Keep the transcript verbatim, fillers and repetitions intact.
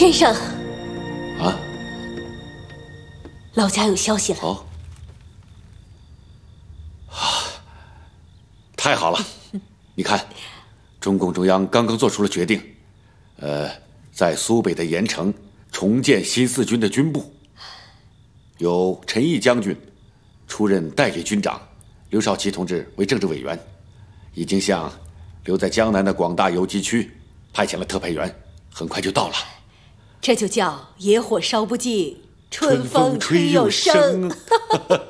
先生， 啊， 老家有消息了。 哦，啊，太好了！你看，中共中央刚刚做出了决定，呃，在苏北的盐城重建新四军的军部，由陈毅将军出任代理军长，刘少奇同志为政治委员，已经向留在江南的广大游击区派遣了特派员，很快就到了。 这就叫野火烧不尽，春风吹又生。